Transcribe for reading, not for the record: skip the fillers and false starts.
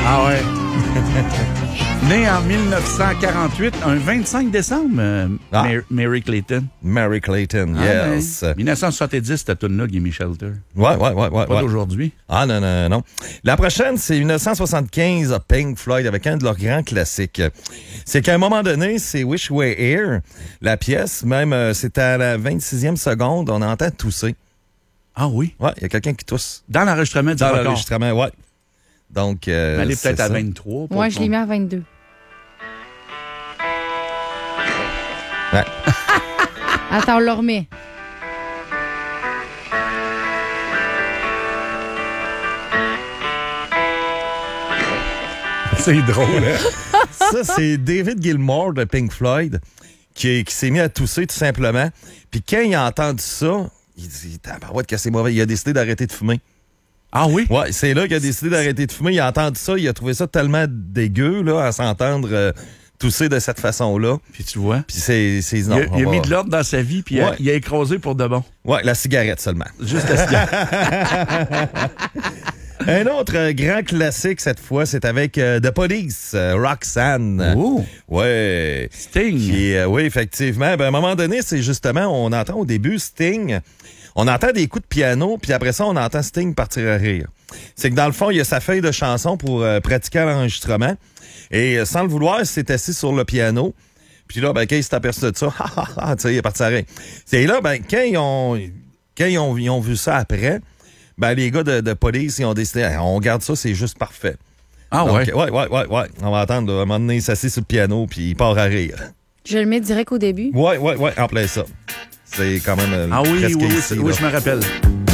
Ah ouais. Né en 1948, un 25 décembre, Mary Clayton. Mary Clayton, yes. Ouais. 1970, cette tune-là, Gimme Shelter. Ouais. Pas d'aujourd'hui. Ah non. La prochaine, c'est 1975, Pink Floyd, avec un de leurs grands classiques. C'est qu'à un moment donné, c'est Wish You Were Here, la pièce, même, c'est à la 26e seconde, on entend tousser. Ah oui? Ouais, il y a quelqu'un qui tousse. Dans l'enregistrement du Dans record. l'enregistrement, ouais. Donc, elle est peut-être à ça. 23. Moi, je l'ai mis à 22. Ouais. Attends, on le remet. C'est drôle, hein? Ça, c'est David Gilmour de Pink Floyd qui s'est mis à tousser tout simplement. Puis quand il a entendu ça, il dit tabarouette que c'est mauvais. Il a décidé d'arrêter de fumer. Ah oui? Ouais, c'est là qu'il a décidé d'arrêter de fumer. Il a entendu ça, il a trouvé ça tellement dégueu là, à s'entendre tousser de cette façon-là. Puis tu vois? Puis c'est non, il a mis de l'ordre dans sa vie, puis il a écrasé pour de bon. Ouais, la cigarette seulement. Juste la cigarette. Un autre grand classique cette fois, c'est avec The Police, Roxanne. Oh! Ouais. Sting. Oui, effectivement. Ben, à un moment donné, c'est justement, on entend au début Sting, on entend des coups de piano, puis après ça, on entend Sting partir à rire. C'est que dans le fond, il y a sa feuille de chanson pour pratiquer l'enregistrement. Et sans le vouloir, il s'est assis sur le piano. Puis là, ben, quand il s'est aperçu de ça, tu sais, il est parti à rire. C'est là, ben, quand ils ont vu ça après, ben, les gars de Police, ils ont décidé, on garde ça, c'est juste parfait. Ah donc, ouais? Ouais. On va attendre, là, à un moment donné, il s'assit sur le piano, puis il part à rire. Je le mets direct au début. Ouais, en plein ça. C'est quand même Ah oui, presque oui, ici, oui, là. je me rappelle.